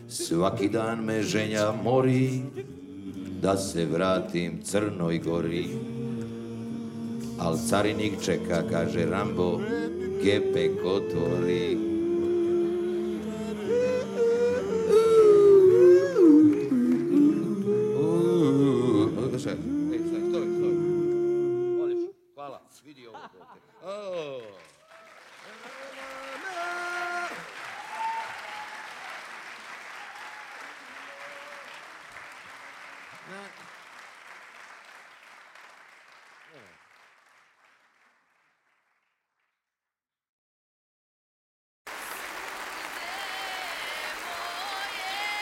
Svaki dan me ženja mori, da se vratim Crnoj Gori. Al carinik čeka, kaže Rambo, gepek otvori. Stoj. Hvala, vidi ovo.